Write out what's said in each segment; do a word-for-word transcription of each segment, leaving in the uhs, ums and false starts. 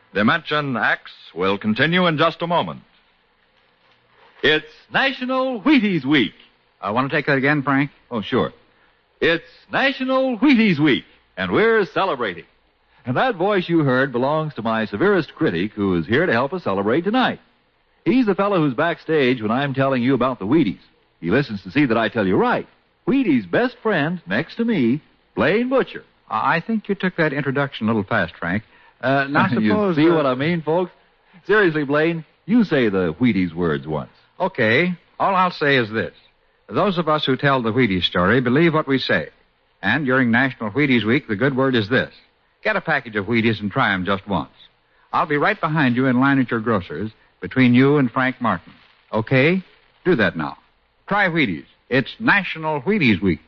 Dimension X will continue in just a moment. It's National Wheaties Week. I want to take that again, Frank? Oh, sure. It's National Wheaties Week, and we're celebrating. And that voice you heard belongs to my severest critic, who is here to help us celebrate tonight. He's the fellow who's backstage when I'm telling you about the Wheaties. He listens to see that I tell you right. Wheaties' best friend, next to me, Blaine Butcher. I think you took that introduction a little fast, Frank. Uh, now suppose... you see uh... what I mean, folks? Seriously, Blaine, you say the Wheaties words once. Okay. All I'll say is this. Those of us who tell the Wheaties story believe what we say. And during National Wheaties Week, the good word is this. Get a package of Wheaties and try them just once. I'll be right behind you in line at your grocer's, between you and Frank Martin. Okay? Do that now. Try Wheaties. It's National Wheaties Week.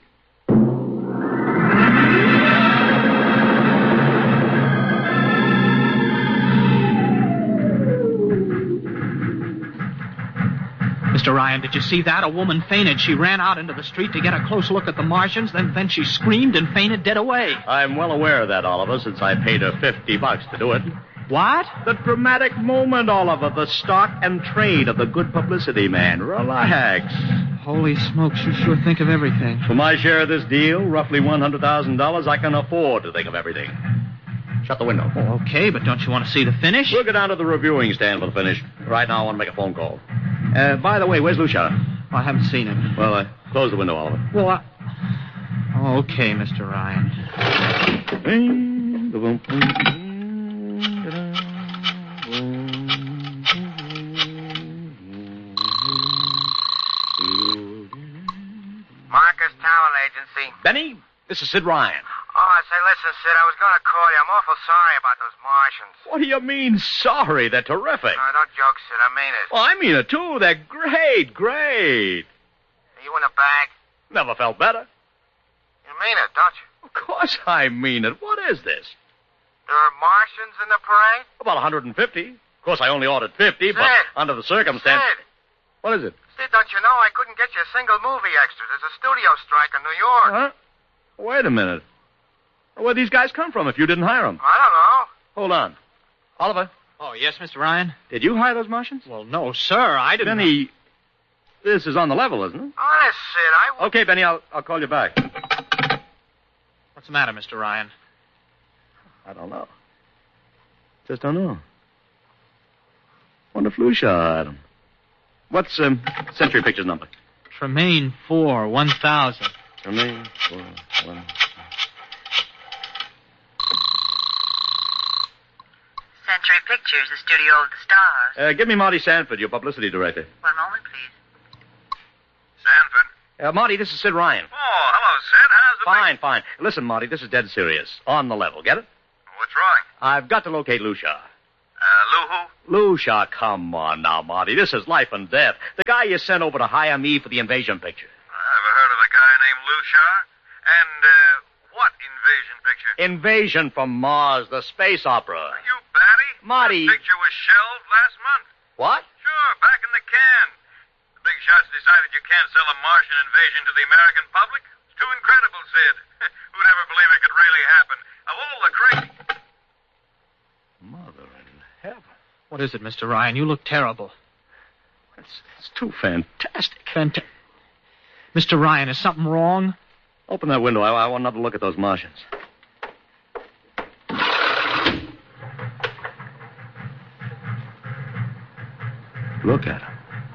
Mister Ryan, did you see that? A woman fainted. She ran out into the street to get a close look at the Martians, then, then she screamed and fainted dead away. I'm well aware of that, Oliver, since I paid her fifty bucks to do it. What? The dramatic moment, Oliver. The stock and trade of the good publicity man. Relax. Holy smokes, you sure think of everything. For my share of this deal, roughly one hundred thousand dollars, I can afford to think of everything. Shut the window. Oh, okay, but don't you want to see the finish? We'll go down to the reviewing stand for the finish. Right now, I want to make a phone call. Uh, by the way, where's Lucia? Oh, I haven't seen him. Well, uh, close the window, Oliver. Well, I... Oh, okay, Mister Ryan. Marcus Talent Agency. Benny, this is Sid Ryan. Oh, say, listen, Sid, I was going to call you. I'm awful sorry about those Martians. What do you mean, sorry? They're terrific. No, don't joke, Sid. I mean it. Well, I mean it, too. They're great, great. Are you in a bag? Never felt better. You mean it, don't you? Of course I mean it. What is this? There are Martians in the parade? About one hundred fifty. Of course, I only ordered fifty, Sid. but under the circumstance... Sid. What is it? Sid, don't you know I couldn't get you a single movie extra. There's a studio strike in New York. Huh? Wait a minute. Where'd these guys come from if you didn't hire them? I don't know. Hold on. Oliver, Oh, yes, Mister Ryan? did you hire those Martians? Well, no, sir. I didn't... Benny, this is on the level, isn't it? Honest, Sid, I... w- Okay, Benny, I'll, I'll call you back. What's the matter, Mister Ryan? I don't know. Just don't know. Wonder if Lucia hired them. What's um, Century Pictures number? Tremaine four, one thousand. Tremaine four, one... Century Pictures, the studio of the stars. Uh, give me Marty Sanford, your publicity director. One moment, please. Sanford. Uh, Marty, this is Sid Ryan. Oh, hello, Sid. How's the... Fine, fine. Listen, Marty, this is dead serious. On the level, get it? What's wrong? I've got to locate Lucia. Uh, Lou who? Lucia, come on now, Marty. This is life and death. The guy you sent over to hire me for the invasion picture. I never heard of a guy named Lucia. And, uh, what invasion picture? Invasion from Mars, the space opera. Are you batty? Marty. That picture was shelved last month. What? Sure, back in the can. The big shots decided you can't sell a Martian invasion to the American public. It's too incredible, Sid. Who'd ever believe it could really happen? Of all the crazy... Mother in heaven. What is it, Mister Ryan? You look terrible. It's, it's too fantastic. Fanta- Mister Ryan, is something wrong? Open that window. I, I want another look at those Martians. Look at them.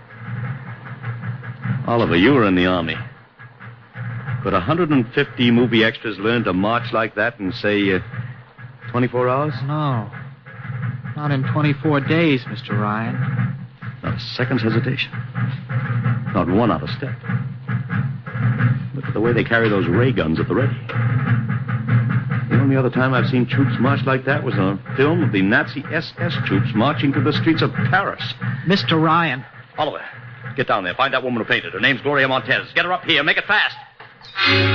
Oliver, you were in the Army. Could one hundred fifty movie extras learn to march like that in, say, uh, twenty-four hours? No. Not in twenty-four days, Mister Ryan. Not a second's hesitation. Not one out of step. Look at the way they carry those ray guns at the ready. The only other time I've seen troops march like that was on a film of the Nazi S S troops marching through the streets of Paris. Mister Ryan. Oliver, get down there. Find that woman who fainted. Her name's Gloria Montez. Get her up here. Make it fast.